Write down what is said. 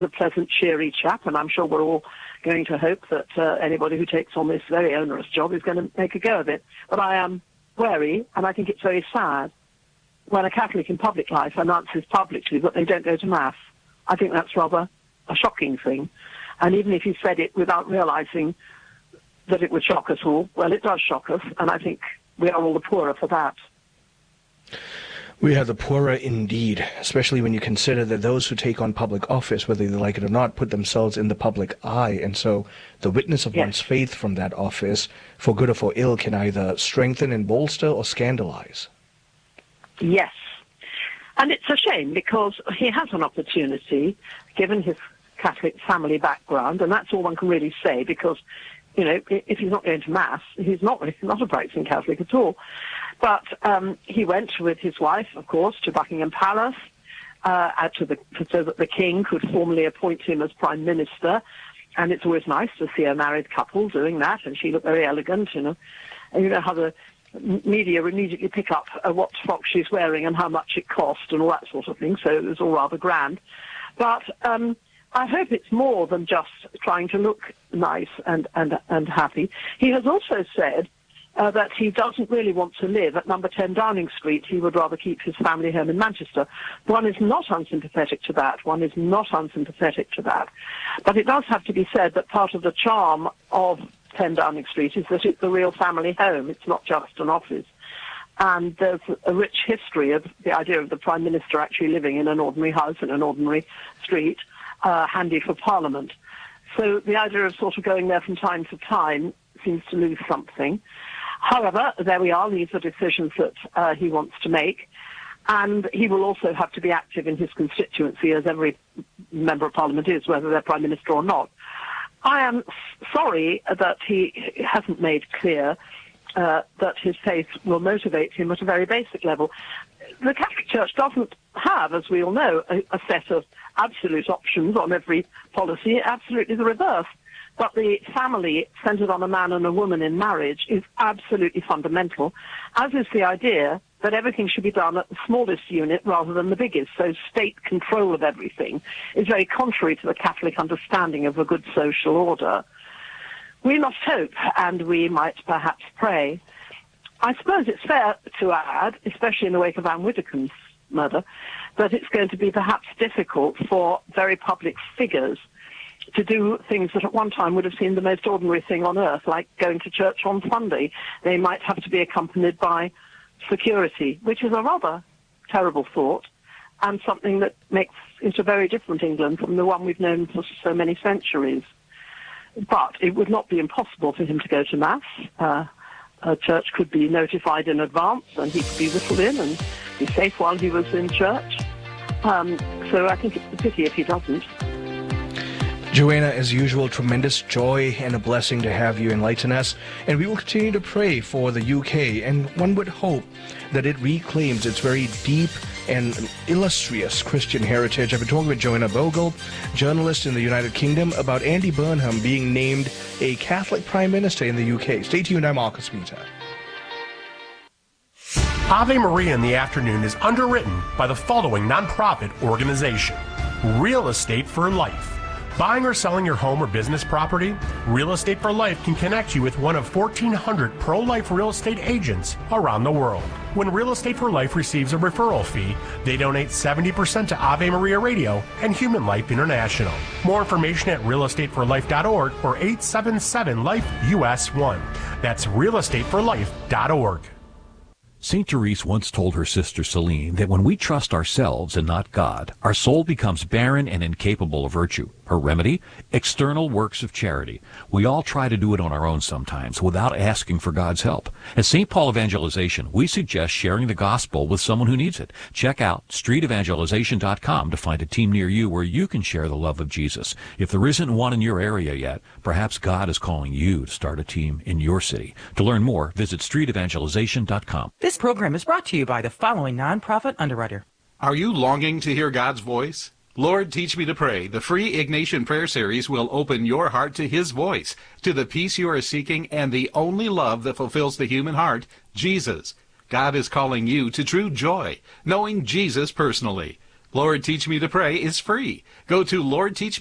a pleasant, cheery chap, and I'm sure we're all going to hope that anybody who takes on this very onerous job is going to make a go of it. But I am wary, and I think it's very sad when a Catholic in public life announces publicly that they don't go to Mass. I think that's rather a shocking thing. And even if he said it without realizing that it would shock us all, well, it does shock us, and I think we are all the poorer for that. We are the poorer indeed, especially when you consider that those who take on public office, whether they like it or not, put themselves in the public eye. And so the witness of one's faith from that office, for good or for ill, can either strengthen and bolster or scandalize. Yes. And it's a shame because he has an opportunity, given his Catholic family background, and that's all one can really say because, you know, if he's not going to Mass, he's not a practicing Catholic at all. But he went with his wife, of course, to Buckingham Palace, so that the king could formally appoint him as Prime Minister. And it's always nice to see a married couple doing that, and she looked very elegant, you know. And you know how the media immediately pick up what frock she's wearing and how much it cost and all that sort of thing, so it was all rather grand. But I hope it's more than just trying to look nice and happy. He has also said that he doesn't really want to live at number 10 Downing Street. He would rather keep his family home in Manchester. One is not unsympathetic to that. But it does have to be said that part of the charm of 10 Downing Street is that it's the real family home. It's not just an office. And there's a rich history of the idea of the Prime Minister actually living in an ordinary house in an ordinary street, handy for Parliament. So the idea of sort of going there from time to time seems to lose something. However, there we are. These are decisions that he wants to make. And he will also have to be active in his constituency, as every member of Parliament is, whether they're Prime Minister or not. I am sorry that he hasn't made clear that his faith will motivate him at a very basic level. The Catholic Church doesn't have, as we all know, a set of absolute options on every policy. Absolutely the reverse. But the family centered on a man and a woman in marriage is absolutely fundamental, as is the idea that everything should be done at the smallest unit rather than the biggest. So state control of everything is very contrary to the Catholic understanding of a good social order. We must hope, and we might perhaps pray. I suppose it's fair to add, especially in the wake of Anne Widdecombe's murder, that it's going to be perhaps difficult for very public figures to do things that at one time would have seemed the most ordinary thing on earth, like going to church on Sunday. They might have to be accompanied by security, which is a rather terrible thought, and something that makes it a very different England from the one we've known for so many centuries. But it would not be impossible for him to go to Mass. A church could be notified in advance, and he could be whistled in and be safe while he was in church. So I think it's a pity if he doesn't. Joanna, as usual, tremendous joy and a blessing to have you enlighten us. And we will continue to pray for the UK, and one would hope that it reclaims its very deep and illustrious Christian heritage. I've been talking with Joanna Bogle, journalist in the United Kingdom, about Andy Burnham being named a Catholic Prime Minister in the UK. Stay tuned, I'm Marcus Mita. Ave Maria in the Afternoon is underwritten by the following nonprofit organization: Real Estate for Life. Buying or selling your home or business property? Real Estate for Life can connect you with one of 1,400 pro-life real estate agents around the world. When Real Estate for Life receives a referral fee, they donate 70% to Ave Maria Radio and Human Life International. More information at realestateforlife.org or 877-LIFE-US1. That's realestateforlife.org. St. Therese once told her sister Celine that when we trust ourselves and not God, our soul becomes barren and incapable of virtue. Her remedy? External works of charity. We all try to do it on our own sometimes without asking for God's help. At St. Paul Evangelization, we suggest sharing the gospel with someone who needs it. Check out streetevangelization.com to find a team near you where you can share the love of Jesus. If there isn't one in your area yet, perhaps God is calling you to start a team in your city. To learn more, visit streetevangelization.com. This program is brought to you by the following nonprofit underwriter. Are you longing to hear God's voice? Lord, Teach Me to Pray, the free Ignatian prayer series will open your heart to His voice, to the peace you are seeking, and the only love that fulfills the human heart, Jesus. God is calling you to true joy, knowing Jesus personally. Lord Teach Me to Pray is free. Go to Lord Teach